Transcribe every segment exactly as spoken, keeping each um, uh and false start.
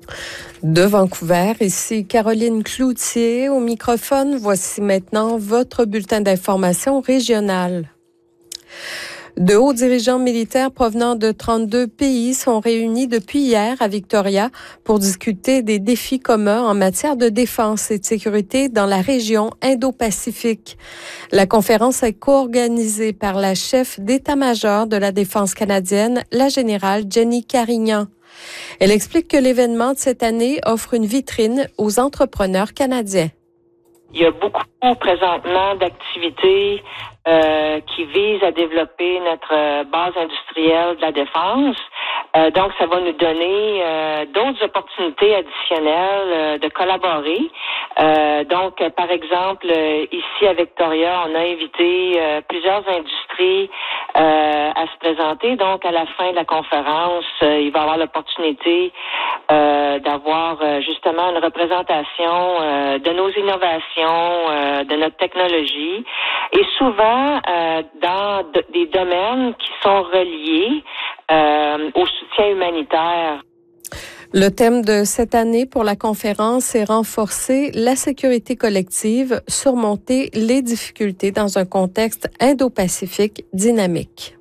De Vancouver, ici Caroline Cloutier au microphone. Voici maintenant votre bulletin d'information régional. De hauts dirigeants militaires provenant de trente-deux pays sont réunis depuis hier à Victoria pour discuter des défis communs en matière de défense et de sécurité dans la région Indo-Pacifique. La conférence est co-organisée par la chef d'état-major de la défense canadienne, la générale Jenny Carignan. Elle explique que l'événement de cette année offre une vitrine aux entrepreneurs canadiens. Il y a beaucoup présentement d'activités euh, qui visent à développer notre base industrielle de la défense. Euh, donc, ça va nous donner euh, d'autres opportunités additionnelles euh, de collaborer. Euh, donc, par exemple, euh, ici à Victoria, on a invité euh, plusieurs industries euh, à se présenter. Donc, à la fin de la conférence, euh, il va y avoir l'opportunité euh, d'avoir euh, justement une représentation euh, de nos innovations, euh, de notre technologie, et souvent euh, dans d- des domaines qui sont reliés euh, au soutien humanitaire. Le thème de cette année pour la conférence est renforcer la sécurité collective, surmonter les difficultés dans un contexte indo-pacifique dynamique.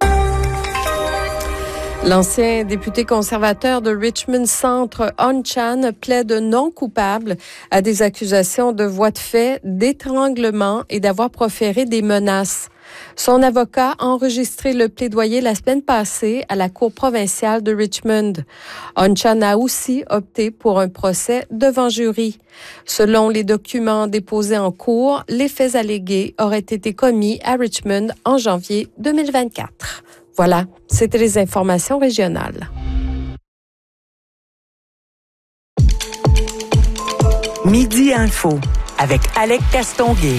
L'ancien député conservateur de Richmond Centre, Hon Chan, plaide non coupable à des accusations de voies de fait, d'étranglement et d'avoir proféré des menaces. Son avocat a enregistré le plaidoyer la semaine passée à la Cour provinciale de Richmond. Hon Chan a aussi opté pour un procès devant jury. Selon les documents déposés en cours, les faits allégués auraient été commis à Richmond en janvier deux mille vingt-quatre. Voilà, c'était les informations régionales. Midi Info avec Alec Castonguay.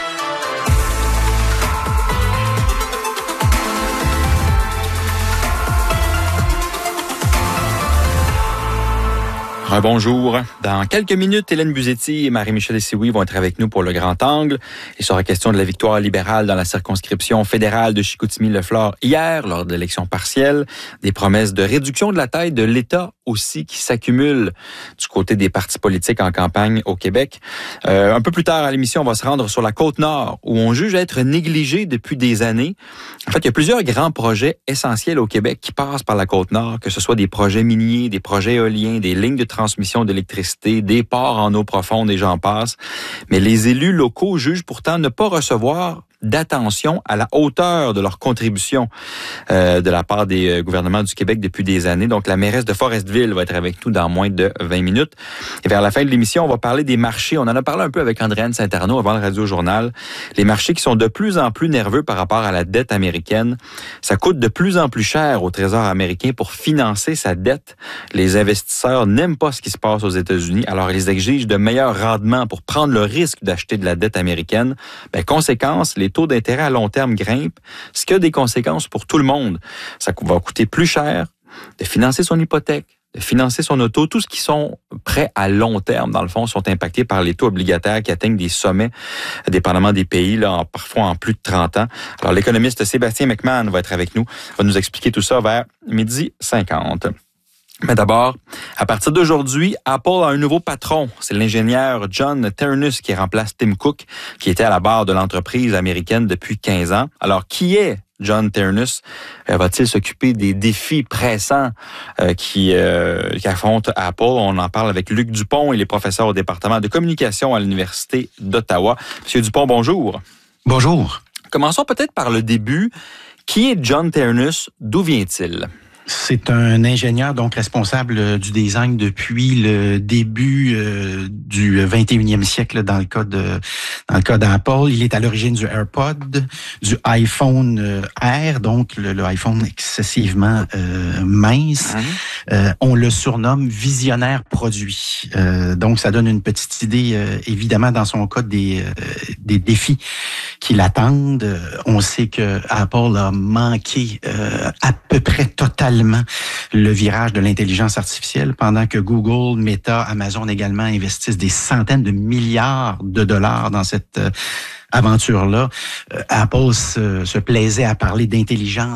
Bonjour. Dans quelques minutes, Hélène Buzetti et Marie-Michel Sioui vont être avec nous pour le Grand Angle. Il sera question de la victoire libérale dans la circonscription fédérale de Chicoutimi-Le-Flore hier, lors de l'élection partielle. Des promesses de réduction de la taille de l'État aussi qui s'accumulent du côté des partis politiques en campagne au Québec. Euh, un peu plus tard à l'émission, on va se rendre sur la Côte-Nord, où on juge être négligé depuis des années. En fait, il y a plusieurs grands projets essentiels au Québec qui passent par la Côte-Nord, que ce soit des projets miniers, des projets éoliens, des lignes de transmission d'électricité, des ports en eau profonde et j'en passe. Mais les élus locaux jugent pourtant ne pas recevoir d'attention à la hauteur de leur contribution euh, de la part des euh, gouvernements du Québec depuis des années. Donc, la mairesse de Forestville va être avec nous dans moins de vingt minutes. Et vers la fin de l'émission, on va parler des marchés. On en a parlé un peu avec Andréane Saint-Arnaud avant le Radio-Journal. Les marchés qui sont de plus en plus nerveux par rapport à la dette américaine. Ça coûte de plus en plus cher au Trésor américain pour financer sa dette. Les investisseurs n'aiment pas ce qui se passe aux États-Unis, alors ils exigent de meilleurs rendements pour prendre le risque d'acheter de la dette américaine. Ben, conséquence, les taux d'intérêt à long terme grimpent, ce qui a des conséquences pour tout le monde. Ça va coûter plus cher de financer son hypothèque, de financer son auto. Tous ceux qui sont prêts à long terme, dans le fond, sont impactés par les taux obligataires qui atteignent des sommets, dépendamment des pays, là, en, parfois en plus de trente ans. Alors, l'économiste Sébastien McMahon va être avec nous, va nous expliquer tout ça vers midi cinquante. Mais d'abord, à partir d'aujourd'hui, Apple a un nouveau patron. C'est l'ingénieur John Ternus qui remplace Tim Cook, qui était à la barre de l'entreprise américaine depuis quinze ans. Alors, qui est John Ternus? Euh, va-t-il s'occuper des défis pressants euh, qui, euh, qui affrontent Apple? On en parle avec Luc Dupont, il est professeur au département de communication à l'Université d'Ottawa. Monsieur Dupont, bonjour. Bonjour. Commençons peut-être par le début. Qui est John Ternus? D'où vient-il? C'est un ingénieur donc responsable du design depuis le début euh, du vingt et unième siècle dans le cas de dans le cas d'Apple. Il est à l'origine du AirPod, du iPhone euh, Air, donc le, le iPhone excessivement euh, mince. Mmh. Euh, on le surnomme visionnaire produit. Euh, donc ça donne une petite idée euh, évidemment dans son cas des euh, des défis qui l'attendent. On sait que Apple a manqué euh, à peu près totalement le virage de l'intelligence artificielle, pendant que Google, Meta, Amazon également investissent des centaines de milliards de dollars dans cette euh, aventure-là. Euh, Apple se, se plaisait à parler d'intelligence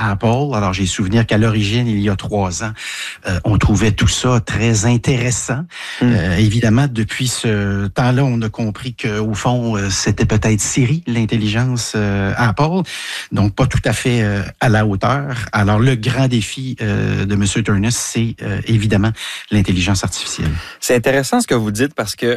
Apple. Alors, j'ai souvenir qu'à l'origine, il y a trois ans, euh, on trouvait tout ça très intéressant. Mm. Euh, évidemment, depuis ce temps-là, on a compris qu'au fond, euh, c'était peut-être Siri, l'intelligence euh, Apple, donc pas tout à fait euh, à la hauteur. Alors, le grand défi euh, de M. Ternus, c'est euh, évidemment l'intelligence artificielle. C'est intéressant ce que vous dites parce que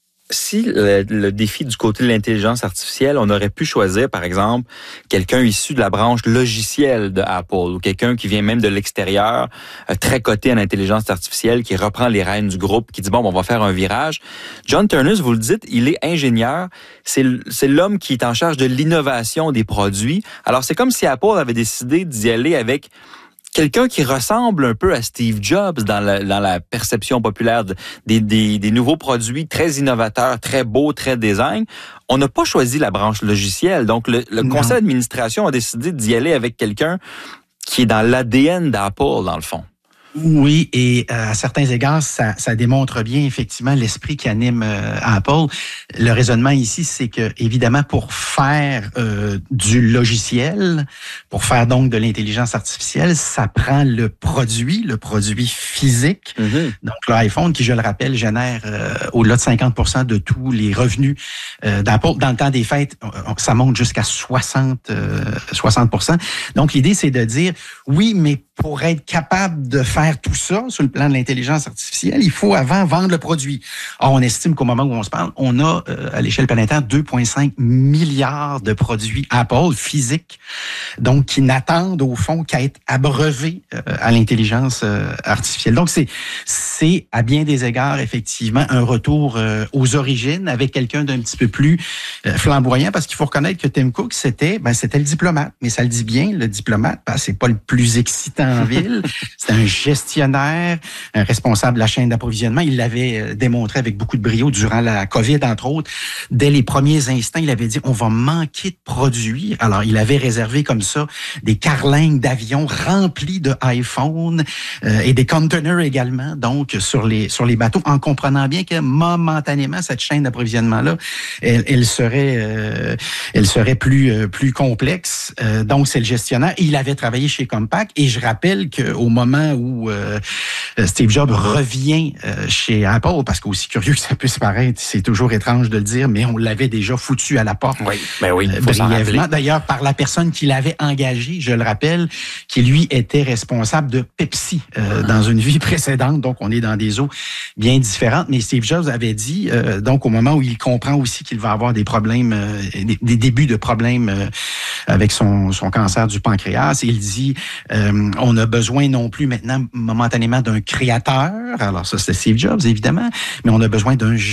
si le, le défi du côté de l'intelligence artificielle, on aurait pu choisir, par exemple, quelqu'un issu de la branche logicielle de Apple ou quelqu'un qui vient même de l'extérieur, euh, très coté en intelligence artificielle, qui reprend les rênes du groupe, qui dit, bon, on va faire un virage. John Ternus, vous le dites, il est ingénieur. C'est, c'est l'homme qui est en charge de l'innovation des produits. Alors, c'est comme si Apple avait décidé d'y aller avec quelqu'un qui ressemble un peu à Steve Jobs dans la, dans la perception populaire de, des, des, des nouveaux produits très innovateurs, très beaux, très design. On n'a pas choisi la branche logicielle. Donc, le, le conseil d'administration a décidé d'y aller avec quelqu'un qui est dans l'A D N d'Apple, dans le fond. Oui, et à certains égards, ça, ça démontre bien effectivement l'esprit qui anime euh, Apple. Le raisonnement ici, c'est que évidemment pour faire euh, du logiciel, pour faire donc de l'intelligence artificielle, ça prend le produit, le produit physique. Mm-hmm. Donc l'iPhone, qui je le rappelle, génère euh, au-delà de cinquante pour cent de tous les revenus euh, d'Apple. Dans le temps des fêtes, ça monte jusqu'à soixante pour cent. Donc l'idée, c'est de dire oui, mais pour être capable de faire tout ça sur le plan de l'intelligence artificielle, il faut avant vendre le produit. Or, on estime qu'au moment où on se parle, on a euh, à l'échelle planétaire deux virgule cinq milliards de produits Apple physiques, donc qui n'attendent au fond qu'à être abreuvés euh, à l'intelligence euh, artificielle. Donc, c'est, c'est à bien des égards, effectivement, un retour euh, aux origines avec quelqu'un d'un petit peu plus euh, flamboyant, parce qu'il faut reconnaître que Tim Cook, c'était, ben, c'était le diplomate. Mais ça le dit bien, le diplomate, ben, c'est pas le plus excitant en ville. C'est un gestionnaire, un responsable de la chaîne d'approvisionnement. Il l'avait démontré avec beaucoup de brio durant la COVID, entre autres. Dès les premiers instants, il avait dit, on va manquer de produits. Alors, il avait réservé comme ça des carlingues d'avions remplis de iPhone euh, et des containers également, donc, sur les, sur les bateaux, en comprenant bien que momentanément, cette chaîne d'approvisionnement-là, elle, elle serait, euh, elle serait plus, euh, plus complexe. Euh, donc, c'est le gestionnaire. Il avait travaillé chez Compaq et je rappelle qu'au moment où euh, Steve Jobs revient euh, chez Apple, parce qu'aussi curieux que ça puisse paraître, c'est toujours étrange de le dire, mais on l'avait déjà foutu à la porte. Oui, ben oui, euh, brièvement. D'ailleurs, par la personne qui l'avait engagé, je le rappelle, qui lui était responsable de Pepsi euh, dans une vie précédente. Donc, on est dans des eaux bien différentes. Mais Steve Jobs avait dit, euh, donc au moment où il comprend aussi qu'il va avoir des problèmes, euh, des, des débuts de problèmes euh, avec son, son cancer du pancréas, il dit, euh, on a besoin non plus maintenant momentanément d'un créateur. Alors ça, c'est Steve Jobs, évidemment, mais on a besoin d'un